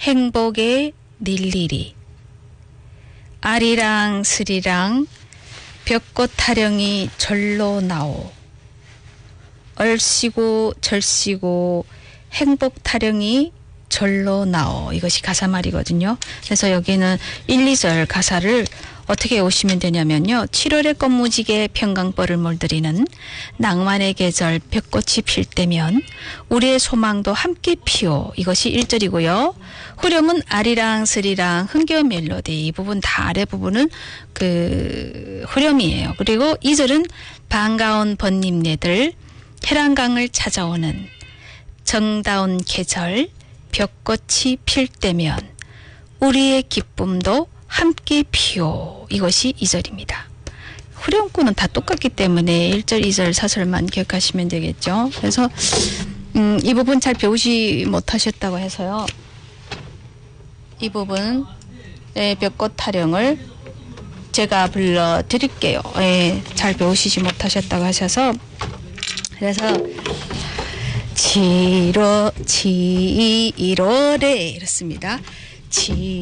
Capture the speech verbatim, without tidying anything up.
행복의 닐리리. 아리랑 스리랑 벽꽃 타령이 절로 나오. 얼씨고 절씨고 행복 타령이 절로 나오. 이것이 가사 말이거든요. 그래서 여기는 일, 이 절 가사를 어떻게 오시면 되냐면요. 칠월의 꽃무지개 평강벌을 물들이는 낭만의 계절 벽꽃이 필 때면 우리의 소망도 함께 피오. 이것이 일 절이고요. 후렴은 아리랑 스리랑 흥겨운 멜로디. 이 부분 다 아래 부분은 그 후렴이에요. 그리고 이 절은 반가운 번님네들 해란강을 찾아오는 정다운 계절 벽꽃이 필 때면 우리의 기쁨도 함께 피오. 이것이 이 절입니다. 후렴구는 다 똑같기 때문에 일 절, 이 절 사설만 기억하시면 되겠죠. 그래서 음, 이 부분 잘 배우지 못하셨다고 해서요. 이 부분 네, 벽꽃 타령을 제가 불러드릴게요. 네, 잘 배우시지 못하셨다고 하셔서 그래서 칠월, 칠월에 이렇습니다. 칠